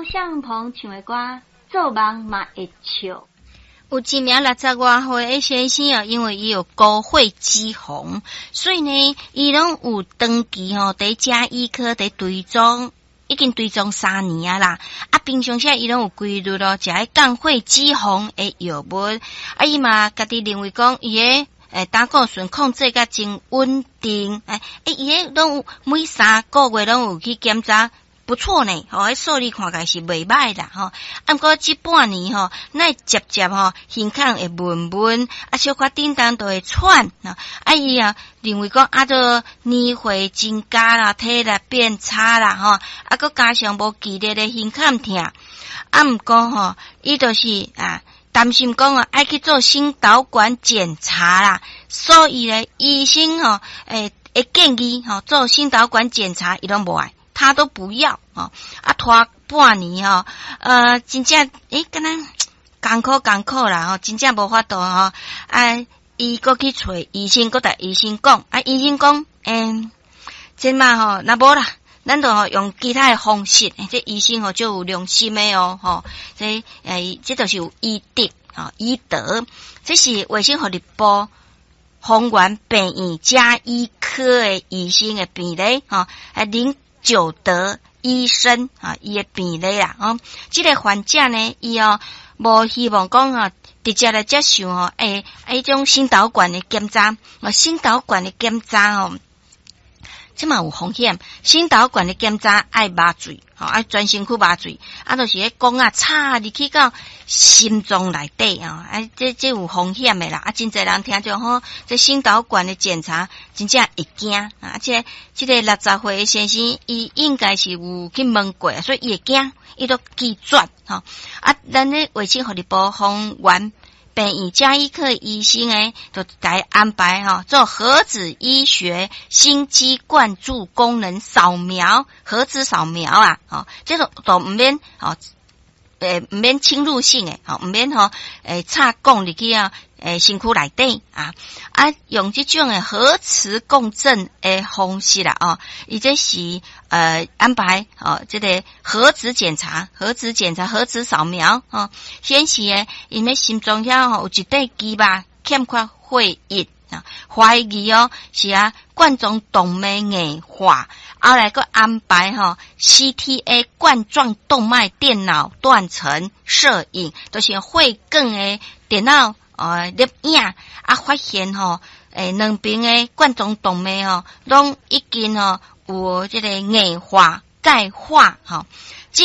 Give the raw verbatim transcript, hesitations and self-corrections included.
相同唱的歌，做梦嘛会笑。 有一名六十外岁的先生哦，因为伊有高血脂红，所以呢，伊拢有长期吼伫家医科伫追踪，已经追踪三年啊啦。啊，平常时伊拢有规律咯，食迄降血脂红的药物。啊，伊嘛家己认为讲伊个诶胆固醇控制甲真稳定，诶，诶，伊个拢有每三个月拢有去检查。不错呢，吼，迄数字看起来是袂歹啦，吼。啊，毋过即半年吼，那渐渐吼，胸腔会闷闷，啊，小可叮当都会喘，啊，伊啊认为讲啊，着年岁增加啦，体力变差啦，吼，啊，佮加上无剧烈的胸腔痛，啊，毋过吼，伊就是啊，担心讲啊，爱去做心导管检查啦，所以咧，医生吼，诶，会建议吼做心导管检查，伊拢无爱。他都不要哦，啊拖半年哦，呃，真正诶，敢若艰苦艰苦啦吼，真正无法度吼，啊，伊搁去找医生，搁甲医生讲，啊，医生讲，诶，即嘛吼，若无啦，咱就吼用其他的方式，这医生吼就有良心的哦，吼，这诶，这就是有医德啊，医德，这是卫生福利部丰原病院加医科的医生的病例吼，啊，零。久德医生啊，伊诶病例啦，哦，即个患者呢，伊哦无希望讲哦，直接来接受哦，诶，迄种心导管的检查，哦，心导管的检查哦，即嘛有风险，心导管的检查爱麻醉，吼，爱专身去麻醉，啊，就是迄管啊插入去到心脏内底啊，啊，这这有风险的啦，啊，真侪人听着吼，这心导管的检查真正会惊，啊，而且这个六十岁的先生，伊应该是有去问过，所以伊会惊，伊都拒绝，吼，啊，咱咧卫生福利部丰原病院加医科医生诶，就来安排哈、哦、做核子医学心肌灌注功能扫描，核子扫描啊，哦，这种都唔免哦，诶唔免侵入性诶，哦唔免吼诶插管入去啊，诶身躯内底啊啊用这种诶核磁共振诶方式啦，哦，伊这是呃安排哦这个核子检查、核子检查、核子扫描哦，显示诶因为心脏遐吼有一块肌肉欠缺血液啊，怀疑哦是啊冠状动脉硬化。后来个安排吼 C T A 冠状动脉电脑断层摄影，都、就是血管诶电脑呃摄影啊，发现吼诶两边诶冠状动脉吼拢已经吼有这个硬化钙化吼。